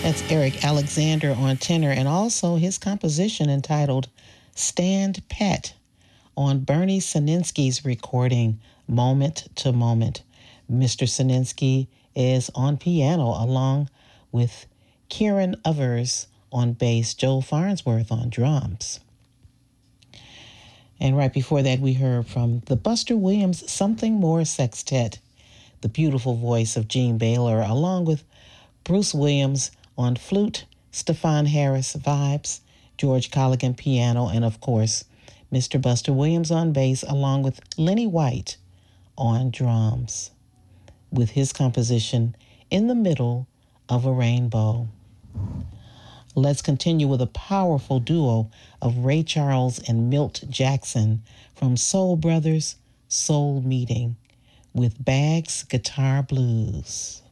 That's Eric Alexander on tenor, and also his composition entitled Stand Pat on Bernie Sininsky's recording Moment to Moment. Mr. Sininsky is on piano along with Kieran Uvers on bass, Joe Farnsworth on drums. And right before that, we heard from the Buster Williams Something More Sextet, the beautiful voice of Gene Baylor, along with Bruce Williams on flute, Stefan Harris vibes, George Colligan piano, and of course, Mr. Buster Williams on bass, along with Lenny White on drums, with his composition In the Middle of a Rainbow. Let's continue with a powerful duo of Ray Charles and Milt Jackson from Soul Brothers, Soul Meeting, with Bags Guitar Blues.